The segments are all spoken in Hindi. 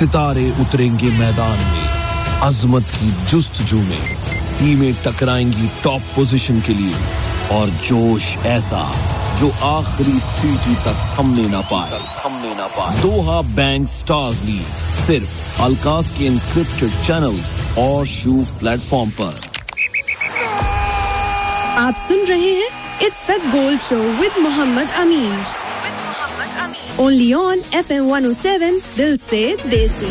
सितारे उतरेंगे मैदान में, अजमत की जुस्तजू में, टीमें टकराएंगी टॉप पोजीशन के लिए और जोश ऐसा जो आखिरी सीटी तक थमने ना पाए। दोहा बैंक स्टार्स लीग सिर्फ अलकास के एन्क्रिप्टेड चैनल्स और शूफ प्लेटफॉर्म पर। आप सुन रहे हैं it's a goal show with Mohammad Amy's only on FM 107 दिल से दिल से।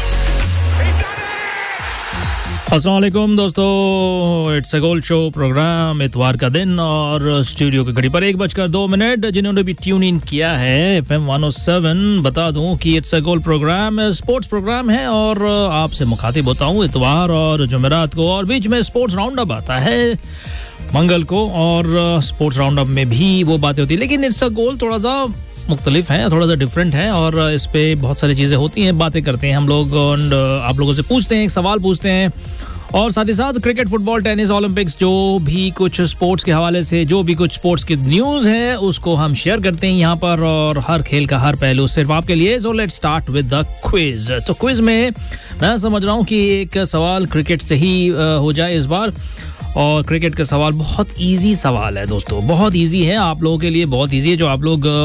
अस्सलाम वालेकुम दोस्तों, it's a goal show programme इतवार का दिन और स्टूडियो के घड़ी पर 1:02। जिन्होंने भी ट्यून इन किया है FM 107, बता दूं कि it's a goal programme sports programme है और आपसे मुखातिब होता हूं इतवार और जुमेरात को, और बीच में स्पोर्ट्स राउंड अप आता है मंगल को, और स्पोर्ट्स राउंड अप में भी वो बातें होती है, लेकिन इट्स अ गोल थोड़ा सा मुख्तलिफ है, थोड़ा सा डिफरेंट है और इस पे बहुत सारी चीज़ें होती हैं, बातें करते हैं हम लोग और आप लोगों से पूछते हैं, एक सवाल पूछते हैं और साथ ही साथ क्रिकेट, फुटबॉल, टेनिस, ओलंपिक्स, जो भी कुछ स्पोर्ट्स के हवाले से जो भी कुछ स्पोर्ट्स की न्यूज़ है उसको हम शेयर करते हैं यहाँ पर, और हर खेल का हर पहलू सिर्फ आपके लिए। So let's start with the quiz. तो क्विज में मैं समझ रहा हूँ कि एक सवाल क्रिकेट से ही हो जाए इस बार, और क्रिकेट का सवाल बहुत इजी सवाल है दोस्तों, बहुत इजी है आप लोगों के लिए, बहुत इजी है। जो आप लोग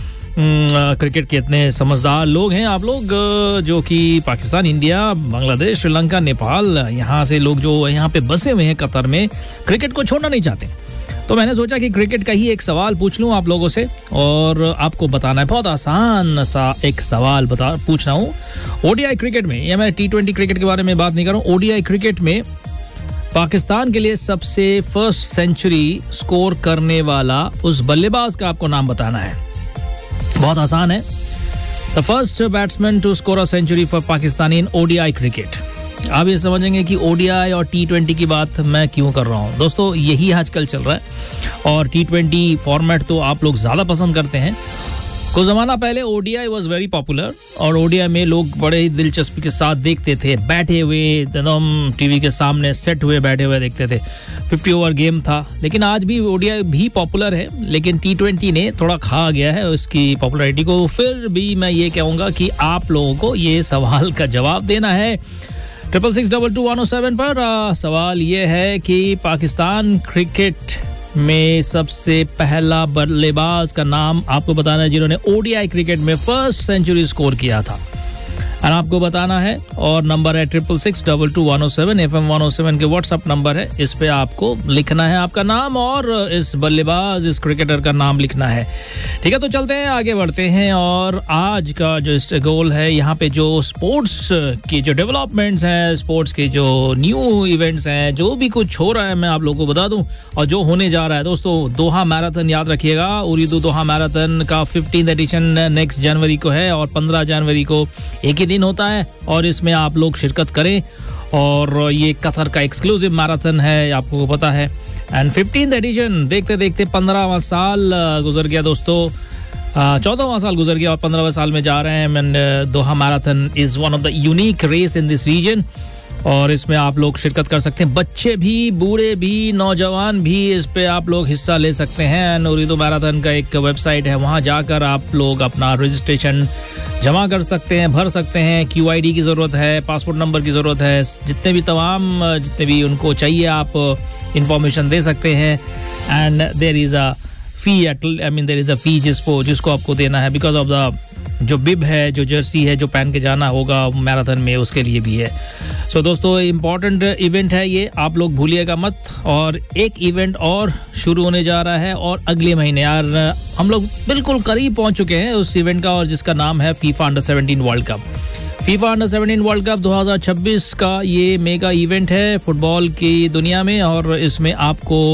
क्रिकेट के इतने समझदार लोग हैं, आप लोग जो कि पाकिस्तान, इंडिया, बांग्लादेश, श्रीलंका, नेपाल, यहाँ से लोग जो यहाँ पे बसे हुए हैं कतर में, क्रिकेट को छोड़ना नहीं चाहते, तो मैंने सोचा कि क्रिकेट का ही एक सवाल पूछ लूँ आप लोगों से और आपको बताना है। बहुत आसान सा एक सवाल पूछ रहा हूँ। ओडीआई क्रिकेट में, या मैं T20 क्रिकेट के बारे में बात नहीं कर रहा हूँ, ओडीआई क्रिकेट में पाकिस्तान के लिए सबसे फर्स्ट सेंचुरी स्कोर करने वाला उस बल्लेबाज का आपको नाम बताना है। बहुत आसान है। The first batsman to score a century for Pakistan in ODI cricket. आप ये समझेंगे कि ओडीआई और T20 की बात मैं क्यों कर रहा हूँ। दोस्तों यही आजकल चल रहा है और T20 फॉर्मेट तो आप लोग ज़्यादा पसंद करते हैं। कुछ ज़माना पहले ओडीआई वॉज वेरी पॉपुलर और ओडीआई में लोग बड़े ही दिलचस्पी के साथ देखते थे, बैठे हुए एकदम टीवी के सामने सेट हुए बैठे हुए देखते थे। 50 ओवर गेम था, लेकिन आज भी ओडीआई भी पॉपुलर है, लेकिन T20 ने थोड़ा खा गया है उसकी पॉपुलैरिटी को। फिर भी मैं ये कहूँगा कि आप लोगों को ये सवाल का जवाब देना है 66622107 पर। सवाल ये है कि पाकिस्तान क्रिकेट में सबसे पहला बल्लेबाज का नाम आपको बताना है जिन्होंने ओडीआई क्रिकेट में फर्स्ट सेंचुरी स्कोर किया था, और आपको बताना है। और नंबर है 66622107, FM 107 के व्हाट्सएप नंबर है, इस पे आपको लिखना है आपका नाम और इस बल्लेबाज, इस क्रिकेटर का नाम लिखना है। ठीक है, तो चलते हैं, आगे बढ़ते हैं। और आज का जो गोल है, यहाँ पे जो स्पोर्ट्स की जो डेवलपमेंट्स हैं, स्पोर्ट्स के जो न्यू इवेंट्स हैं, जो भी कुछ हो रहा है मैं आप लोगों को बता दूं, और जो होने जा रहा है दोस्तों, दोहा मैराथन याद रखिएगा। उरीदू दोहा मैराथन का 15th एडिशन नेक्स्ट जनवरी को है और 15 जनवरी को एक ही दिन होता है, और इसमें आप लोग शिरकत करें। और ये कतर का एक्सक्लूसिव मैराथन है, आपको पता है। एंड 15th एडिशन देखते देखते 15वां साल गुजर गया दोस्तों, 14वां साल गुजर गया और 15वें साल में जा रहे हैं। And Doha marathon is one of the unique race in this reason, और इसमें आप लोग शिरकत कर सकते हैं, बच्चे भी, बूढ़े भी, नौजवान भी इस पे आप लोग हिस्सा ले सकते हैं। नूरीदो मैराथन का एक वेबसाइट है, वहां जाकर आप लोग अपना रजिस्ट्रेशन जमा कर सकते हैं, भर सकते हैं। QID की ज़रूरत है, पासपोर्ट नंबर की ज़रूरत है, जितने भी उनको चाहिए आप इंफॉर्मेशन दे सकते हैं। And there is a fee, there is a फी जिसको आपको देना है, बिकॉज ऑफ द जो बिब है, जो जर्सी है, जो पहन के जाना होगा मैराथन में, उसके लिए भी है। सो दोस्तों इम्पॉर्टेंट इवेंट है ये, आप लोग भूलिएगा मत। और एक इवेंट और शुरू होने जा रहा है, और अगले महीने यार हम लोग बिल्कुल करीब पहुंच चुके हैं उस इवेंट का, और जिसका नाम है FIFA under 17 world cup. FIFA under 17 world cup 2026 का ये मेगा इवेंट है फुटबॉल की दुनिया में, और इसमें आपको